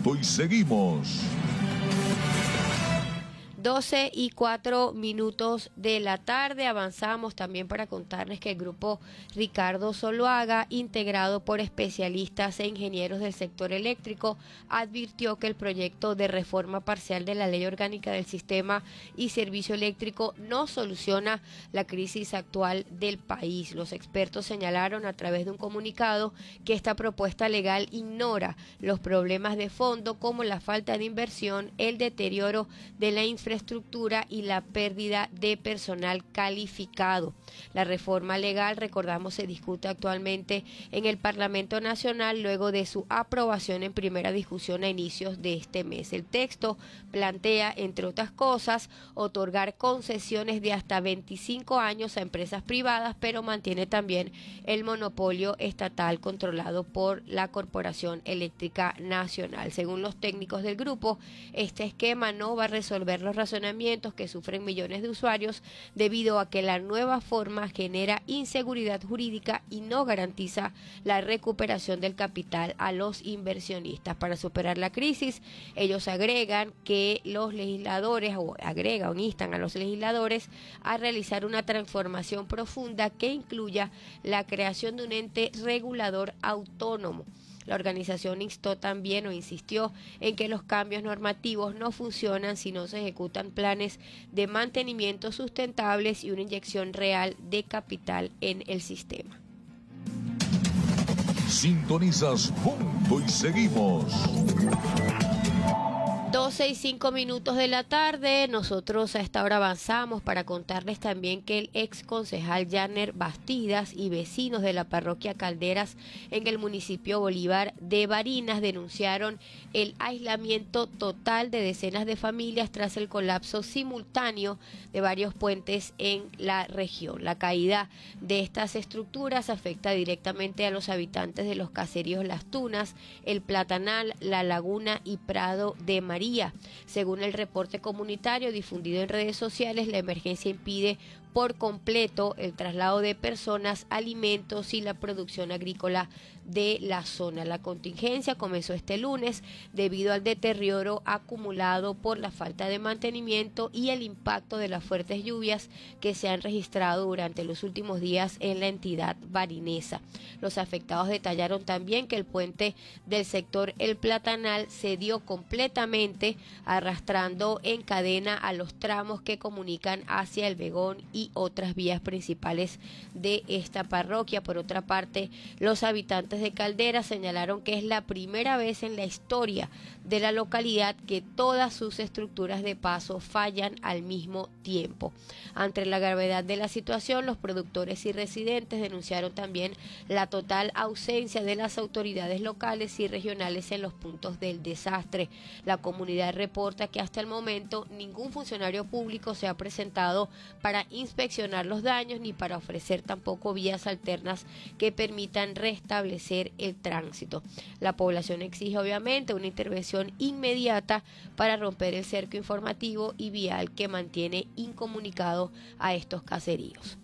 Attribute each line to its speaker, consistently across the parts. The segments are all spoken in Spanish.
Speaker 1: Punto y seguimos.
Speaker 2: 12:04 de la tarde. Avanzamos también para contarles que el grupo Ricardo Zuluaga, integrado por especialistas e ingenieros del sector eléctrico, advirtió que el proyecto de reforma parcial de la Ley Orgánica del Sistema y Servicio Eléctrico no soluciona la crisis actual del país. Los expertos señalaron a través de un comunicado que esta propuesta legal ignora los problemas de fondo como la falta de inversión, el deterioro de la infraestructura y la pérdida de personal calificado. La reforma legal, recordamos, se discute actualmente en el Parlamento Nacional luego de su aprobación en primera discusión a inicios de este mes. El texto plantea, entre otras cosas, otorgar concesiones de hasta 25 años a empresas privadas, pero mantiene también el monopolio estatal controlado por la Corporación Eléctrica Nacional. Según los técnicos del grupo, este esquema no va a resolver los razonamientos que sufren millones de usuarios debido a que la nueva forma genera inseguridad jurídica y no garantiza la recuperación del capital a los inversionistas. Para superar la crisis, ellos agregan que los legisladores instan a los legisladores a realizar una transformación profunda que incluya la creación de un ente regulador autónomo. La organización insistió en que los cambios normativos no funcionan si no se ejecutan planes de mantenimiento sustentables y una inyección real de capital en el sistema.
Speaker 1: Sintonizas Punto y seguimos.
Speaker 2: 12:05 de la tarde. Nosotros a esta hora avanzamos para contarles también que el ex concejal Janner Bastidas y vecinos de la parroquia Calderas en el municipio Bolívar de Barinas denunciaron el aislamiento total de decenas de familias tras el colapso simultáneo de varios puentes en la región. La caída de estas estructuras afecta directamente a los habitantes de los caseríos Las Tunas, El Platanal, La Laguna y Prado de María. Según el reporte comunitario difundido en redes sociales, la emergencia impide por completo el traslado de personas, alimentos y la producción agrícola de la zona. La contingencia comenzó este lunes debido al deterioro acumulado por la falta de mantenimiento y el impacto de las fuertes lluvias que se han registrado durante los últimos días en la entidad barinesa. Los afectados detallaron también que el puente del sector El Platanal cedió completamente, arrastrando en cadena a los tramos que comunican hacia El Vegón y otras vías principales de esta parroquia. Por otra parte, los habitantes de Calderas señalaron que es la primera vez en la historia de la localidad que todas sus estructuras de paso fallan al mismo tiempo. Ante la gravedad de la situación, los productores y residentes denunciaron también la total ausencia de las autoridades locales y regionales en los puntos del desastre. La comunidad reporta que hasta el momento ningún funcionario público se ha presentado para inspeccionar los daños ni para ofrecer tampoco vías alternas que permitan restablecer el tránsito. La población exige obviamente una intervención inmediata para romper el cerco informativo y vial que mantiene incomunicado a estos caseríos.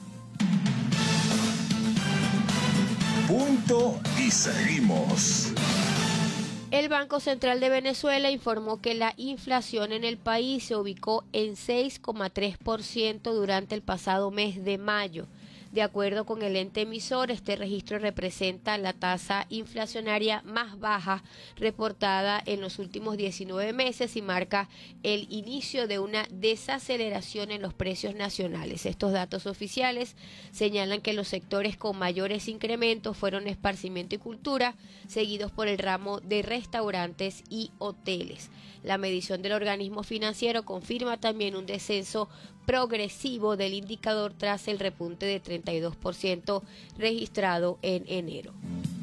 Speaker 1: Punto y seguimos.
Speaker 2: El Banco Central de Venezuela informó que la inflación en el país se ubicó en 6,3% durante el pasado mes de mayo. De acuerdo con el ente emisor, este registro representa la tasa inflacionaria más baja reportada en los últimos 19 meses y marca el inicio de una desaceleración en los precios nacionales. Estos datos oficiales señalan que los sectores con mayores incrementos fueron esparcimiento y cultura, seguidos por el ramo de restaurantes y hoteles. La medición del organismo financiero confirma también un descenso progresivo del indicador tras el repunte de 32% registrado en enero.